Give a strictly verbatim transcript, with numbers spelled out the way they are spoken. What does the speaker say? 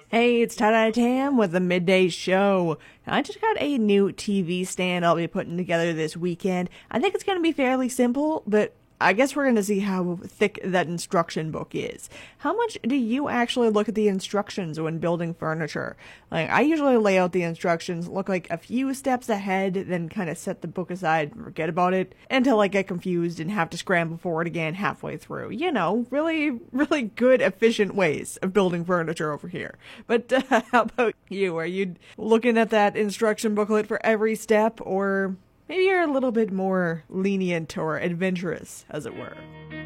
Hey, it's Tada Tam with the Midday Show. I just got a new T V stand I'll be putting together this weekend. I think it's going to be fairly simple, but I guess we're going to see how thick that instruction book is. How much do you actually look at the instructions when building furniture? Like, I usually lay out the instructions, look like a few steps ahead, then kind of set the book aside and forget about it until I get confused and have to scramble for it again halfway through. You know, really, really good, efficient ways of building furniture over here. But uh, how about you? Are you looking at that instruction booklet for every step, or maybe you're a little bit more lenient or adventurous, as it were?